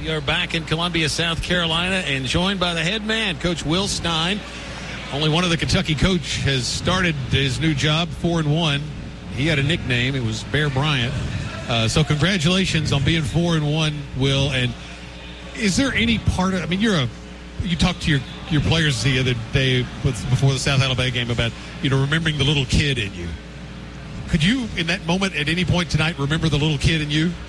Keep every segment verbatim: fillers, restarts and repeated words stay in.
are back in Columbia, South Carolina, and joined by the head man, Coach Will Stein. Only one of the Kentucky coach has started his new job, four and one. He had a nickname. It was Bear Bryant. Uh, so congratulations on being four and one, Will. And is there any part of, I mean, you're a, you talked to your, your players the other day with, before the South Alabama game about, you know, remembering the little kid in you. Could you, in that moment, at any point tonight, remember the little kid in you?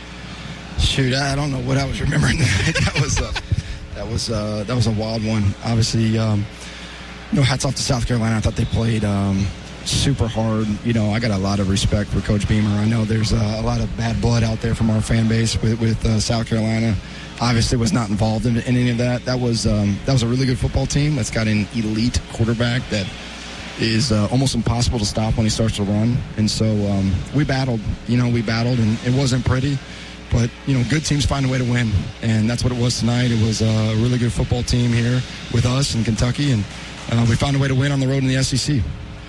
Shoot, I don't know what I was remembering. that was a, that was uh, that was a wild one. Obviously, um, you know, hats off to South Carolina. I thought they played um, super hard. You know, I got a lot of respect for Coach Beamer. I know there's uh, a lot of bad blood out there from our fan base with, with uh, South Carolina. Obviously, was not involved in, in any of that. That was um, that was a really good football team that's got an elite quarterback that is uh, almost impossible to stop when he starts to run. And so um, we battled, you know, we battled, and it wasn't pretty. But, you know, good teams find a way to win, and that's what it was tonight. It was a really good football team here with us in Kentucky, and uh, we found a way to win on the road in the S E C.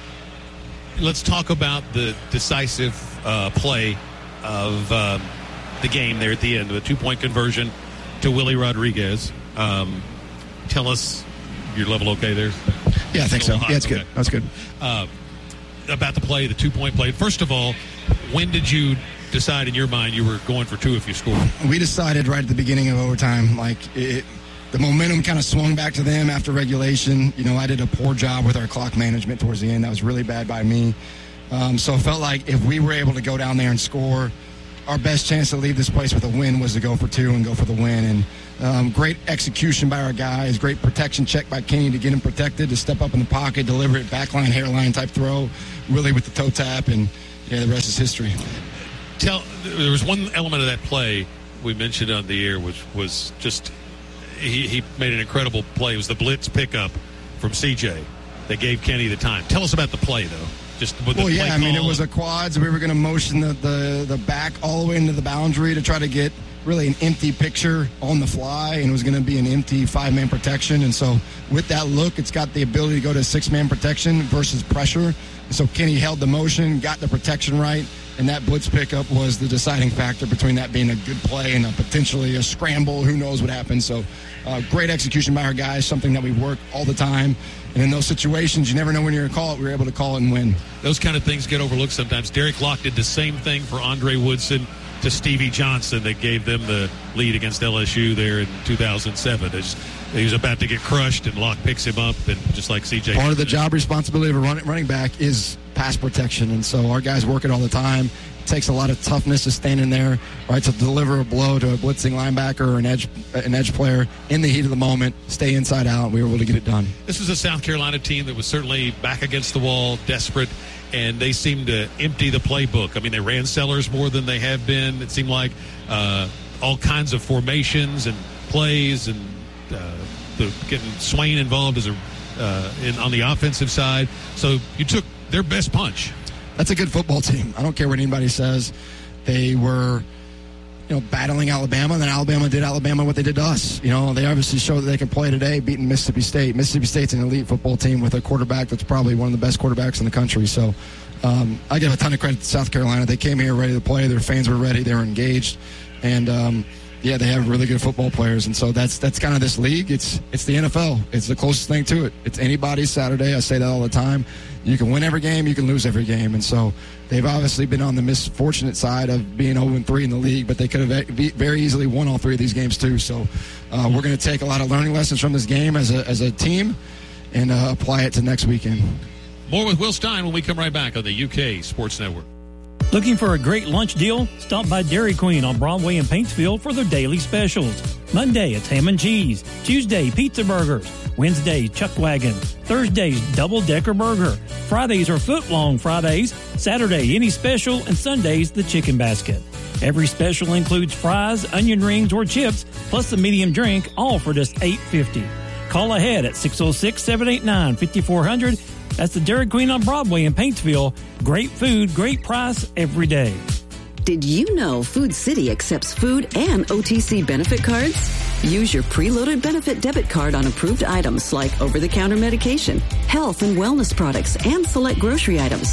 Let's talk about the decisive uh, play of um, the game there at the end, the two-point conversion to Willie Rodriguez. Um, tell us your level okay there? Yeah, I think so. Hot. Yeah, it's okay. good. That's good. Uh, about the play, the two-point play. First of all, when did you decide in your mind you were going for two if you scored? We decided right at the beginning of overtime. Like, it, the momentum kind of swung back to them after regulation. You know, I did a poor job with our clock management towards the end. That was really bad by me. Um, so it felt like if we were able to go down there and score, our best chance to leave this place with a win was to go for two and go for the win. And um, great execution by our guys, great protection check by Kenny to get him protected, to step up in the pocket, deliver it, backline, hairline type throw, really with the toe tap, and yeah, the rest is history. Tell, there was one element of that play we mentioned on the air, which was just he, he made an incredible play. It was the blitz pickup from C J that gave Kenny the time. Tell us about the play, though. Just with well, the yeah, play I mean, it call. was a quads. We were going to motion the, the, the back all the way into the boundary to try to get really an empty picture on the fly, and it was going to be an empty five-man protection. And so with that look, it's got the ability to go to six-man protection versus pressure. And so Kenny held the motion, got the protection right, and that blitz pickup was the deciding factor between that being a good play and a potentially a scramble. Who knows what happened? So uh, great execution by our guys, something that we work all the time. And in those situations, you never know when you're going to call it. We were able to call it and win. Those kind of things get overlooked sometimes. Derek Locke did the same thing for Andre Woodson to Stevie Johnson that gave them the lead against L S U there in two thousand seven. Just, he was about to get crushed, and Locke picks him up, and just like C J. Part of the job responsibility of a run, running back is pass protection, and so our guys work it all the time. It takes a lot of toughness to stand in there, right, to deliver a blow to a blitzing linebacker or an edge an edge player in the heat of the moment, stay inside out. We were able to get it done. This was a South Carolina team that was certainly back against the wall, desperate, and they seemed to empty the playbook. I mean, they ran Sellers more than they have been. It seemed like uh, all kinds of formations and plays, and uh, the, getting Swain involved as a uh, in, on the offensive side. So you took their best punch. That's a good football team. I don't care what anybody says. They were, you know, battling Alabama, and then Alabama did Alabama what they did to us. You know, they obviously showed that they can play today, beating Mississippi State. Mississippi State's an elite football team with a quarterback that's probably one of the best quarterbacks in the country. So um, I give a ton of credit to South Carolina. They came here ready to play. Their fans were ready. They were engaged. And, um, yeah, they have really good football players. And so that's that's kind of this league. It's it's the N F L. It's the closest thing to it. It's anybody's Saturday. I say that all the time. You can win every game, you can lose every game. And so they've obviously been on the misfortunate side of being oh and three in the league, but they could have very easily won all three of these games too. So uh, we're going to take a lot of learning lessons from this game as a, as a team and uh, apply it to next weekend. More with Will Stein when we come right back on the U K Sports Network. Looking for a great lunch deal? Stop by Dairy Queen on Broadway in Paintsville for their daily specials. Monday, it's ham and cheese. Tuesday, pizza burgers. Wednesday, chuck wagon. Thursdays, double-decker burger. Fridays are foot-long Fridays. Saturday, any special. And Sundays, the chicken basket. Every special includes fries, onion rings, or chips, plus a medium drink, all for just eight fifty. Call ahead at six oh six, seven eight nine, five four zero zero. That's the Dairy Queen on Broadway in Paintsville. Great food, great price every day. Did you know Food City accepts food and O T C benefit cards? Use your preloaded benefit debit card on approved items like over-the-counter medication, health and wellness products, and select grocery items.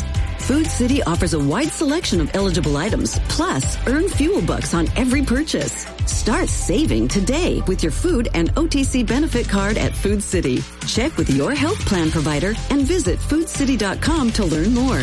Food City offers a wide selection of eligible items, plus earn fuel bucks on every purchase. Start saving today with your food and O T C benefit card at Food City. Check with your health plan provider and visit food city dot com to learn more.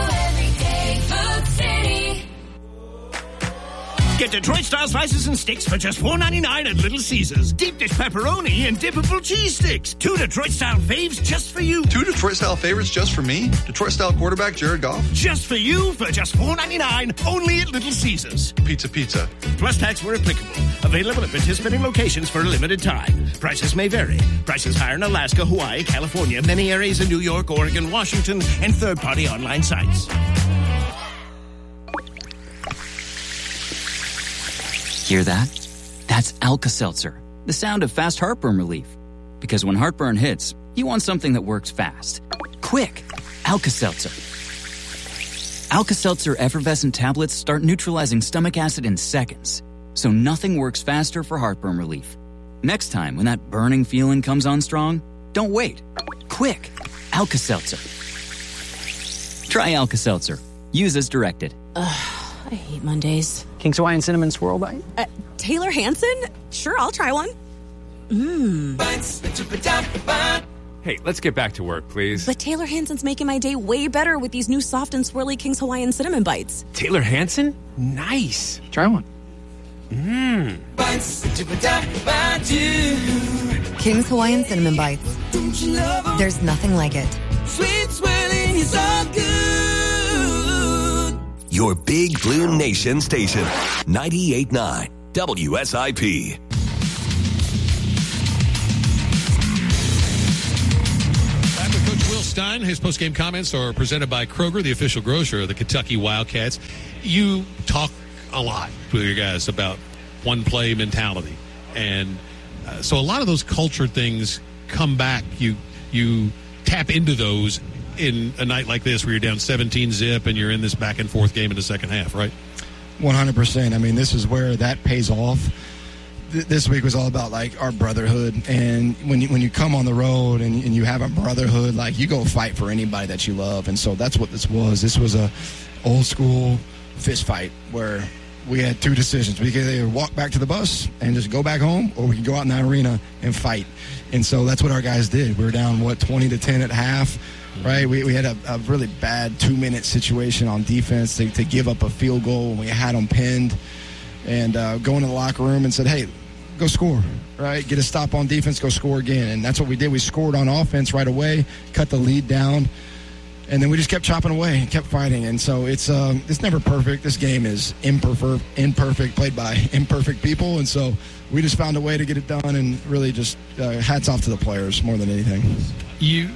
Get Detroit-style slices and sticks for just four ninety-nine at Little Caesars. Deep dish pepperoni and dippable cheese sticks. Two Detroit-style faves just for you. Two Detroit-style favorites just for me? Detroit-style quarterback Jared Goff? Just for you for just four ninety-nine, only at Little Caesars. Pizza, pizza. Plus tax where applicable. Available at participating locations for a limited time. Prices may vary. Prices higher in Alaska, Hawaii, California, many areas in New York, Oregon, Washington, and third-party online sites. Hear that? That's Alka-Seltzer, the sound of fast heartburn relief. Because when heartburn hits, you want something that works fast. Quick! Alka-Seltzer. Alka-Seltzer effervescent tablets start neutralizing stomach acid in seconds, so nothing works faster for heartburn relief. Next time, when that burning feeling comes on strong, don't wait. Quick! Alka-Seltzer. Try Alka-Seltzer. Use as directed. Ugh. I hate Mondays. King's Hawaiian Cinnamon Swirl Bite? Uh, Taylor Hansen? Sure, I'll try one. Mmm. Hey, let's get back to work, please. But Taylor Hansen's making my day way better with these new soft and swirly King's Hawaiian Cinnamon Bites. Taylor Hansen? Nice. Try one. Mmm. King's Hawaiian Cinnamon Bites. There's nothing like it. Sweet swirling is all good. Your Big Blue Nation station, ninety-eight point nine W S I P. Back with Coach Will Stein. His postgame comments are presented by Kroger, the official grocer of the Kentucky Wildcats. You talk a lot with your guys about one-play mentality. And uh, so a lot of those culture things come back. You you tap into those in a night like this where you're down seventeen zip and you're in this back and forth game in the second half, right? one hundred percent. I mean, this is where that pays off. Th- this week was all about, like, our brotherhood. And when you, when you come on the road and, and you have a brotherhood, like, you go fight for anybody that you love. And so that's what this was. This was a old school fist fight where we had two decisions. We could either walk back to the bus and just go back home, or we could go out in the arena and fight. And so that's what our guys did. We were down, what, twenty to ten at half. Right, we we had a, a really bad two-minute situation on defense to, to give up a field goal when we had them pinned, and uh, go into the locker room and said, hey, go score, right? Get a stop on defense, go score again. And that's what we did. We scored on offense right away, cut the lead down, and then we just kept chopping away and kept fighting. And so it's um, it's never perfect. This game is imperfect, imperfect, played by imperfect people, and so we just found a way to get it done, and really just uh, hats off to the players more than anything. You...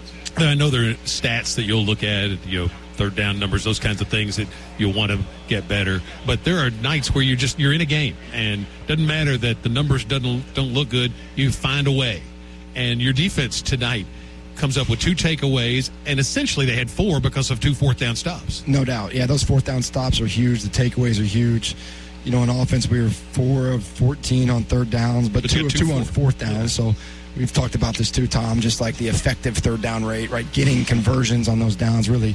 I know there are stats that you'll look at, you know, third down numbers, those kinds of things that you'll want to get better. But there are nights where you're just you're in a game, and it doesn't matter that the numbers doesn't don't look good. You find a way, and your defense tonight comes up with two takeaways, and essentially they had four because of two fourth down stops. No doubt, yeah, those fourth down stops are huge. The takeaways are huge. You know, in offense we were four of fourteen on third downs, but, but two of two, two on fourth downs. Yeah. So. We've talked about this too, Tom, just like the effective third down rate, right? Getting conversions on those downs, really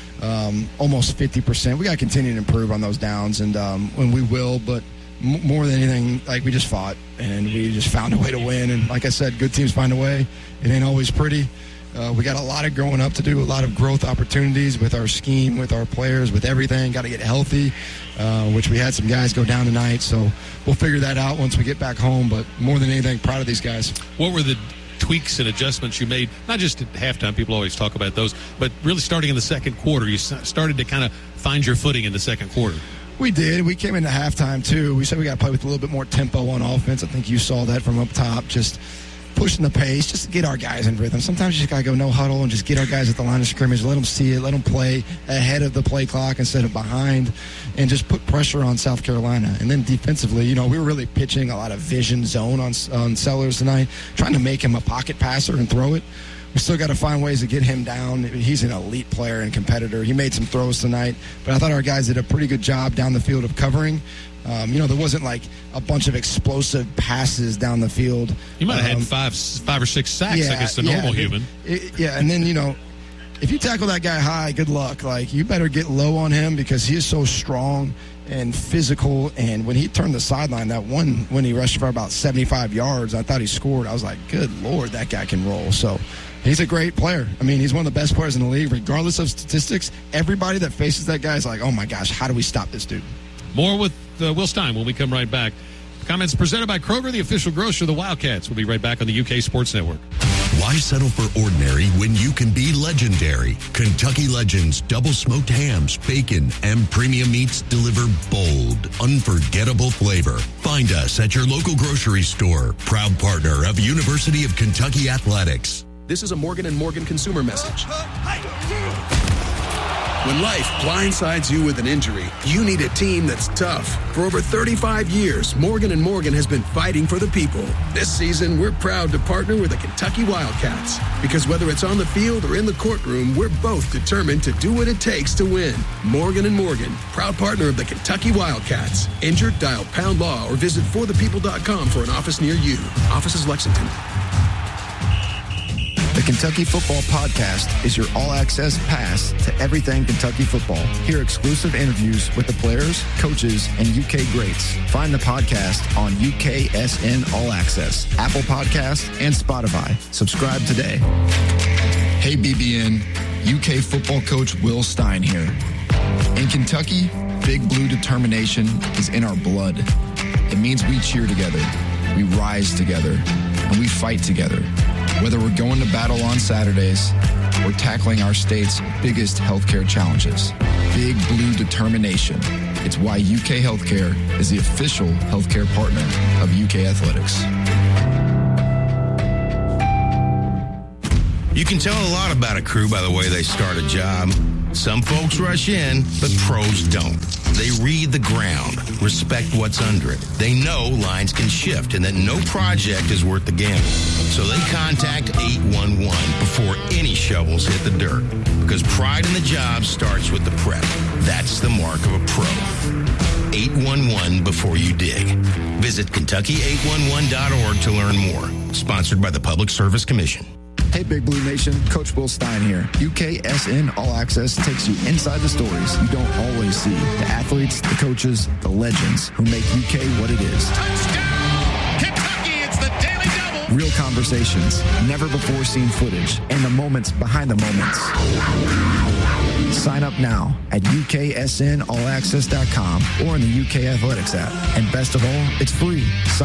um, almost fifty percent. We got to continue to improve on those downs, and um, when we will, but m- more than anything, like we just fought, and we just found a way to win. And like I said, good teams find a way. It ain't always pretty. Uh, we got a lot of growing up to do, a lot of growth opportunities with our scheme, with our players, with everything. Got to get healthy, uh, which we had some guys go down tonight. So we'll figure that out once we get back home. But more than anything, proud of these guys. What were the tweaks and adjustments you made, not just at halftime, people always talk about those, but really starting in the second quarter? You started to kind of find your footing in the second quarter. We did. We came into halftime, too. We said we got to play with a little bit more tempo on offense. I think you saw that from up top, just pushing the pace, just to get our guys in rhythm. Sometimes you just got to go no huddle and just get our guys at the line of scrimmage, let them see it, let them play ahead of the play clock instead of behind, and just put pressure on South Carolina. And then defensively, you know, we were really pitching a lot of vision zone on, on Sellers tonight, trying to make him a pocket passer and throw it. We still got to find ways to get him down. He's an elite player and competitor. He made some throws tonight, but I thought our guys did a pretty good job down the field of covering. Um, you know, there wasn't like a bunch of explosive passes down the field. You might have um, had five, five or six sacks, yeah, like it's the yeah, normal it, human. It, yeah, and then, you know, if you tackle that guy high, good luck. Like, you better get low on him because he is so strong and physical. And when he turned the sideline, that one when he rushed for about seventy-five yards, I thought he scored. I was like, good Lord, that guy can roll. So he's a great player. I mean, he's one of the best players in the league. Regardless of statistics, everybody that faces that guy is like, oh, my gosh, how do we stop this dude? More with uh, Will Stein when we come right back. Comments presented by Kroger, the official grocer of the Wildcats. We'll be right back on the U K Sports Network. Why settle for ordinary when you can be legendary? Kentucky Legends double smoked hams, bacon, and premium meats deliver bold, unforgettable flavor. Find us at your local grocery store. Proud partner of University of Kentucky Athletics. This is a Morgan and Morgan consumer message. When life blindsides you with an injury, you need a team that's tough. For over thirty-five years, Morgan and Morgan has been fighting for the people. This season, we're proud to partner with the Kentucky Wildcats. Because whether it's on the field or in the courtroom, we're both determined to do what it takes to win. Morgan and Morgan, proud partner of the Kentucky Wildcats. Injured? Dial pound law or visit for the people dot com for an office near you. Office is Lexington. The Kentucky Football Podcast is your all-access pass to everything Kentucky football. Hear exclusive interviews with the players, coaches, and U K greats. Find the podcast on U K S N All Access, Apple Podcasts, and Spotify. Subscribe today. Hey, B B N, U K football coach Will Stein here. In Kentucky, Big Blue determination is in our blood. It means we cheer together, we rise together, and we fight together. Whether we're going to battle on Saturdays or tackling our state's biggest healthcare challenges. Big Blue determination. It's why U K Healthcare is the official healthcare partner of U K Athletics. You can tell a lot about a crew by the way they start a job. Some folks rush in, but pros don't. They read the ground, respect what's under it. They know lines can shift and that no project is worth the gamble. So they contact eight one one before any shovels hit the dirt. Because pride in the job starts with the prep. That's the mark of a pro. eight one one before you dig. Visit Kentucky eight one one dot org to learn more. Sponsored by the Public Service Commission. Hey, Big Blue Nation, Coach Will Stein here. U K S N All Access takes you inside the stories you don't always see. The athletes, the coaches, the legends who make U K what it is. Touchdown! Kentucky, it's the Daily Double! Real conversations, never before seen footage, and the moments behind the moments. Sign up now at U K S N all access dot com or in the U K Athletics app. And best of all, it's free.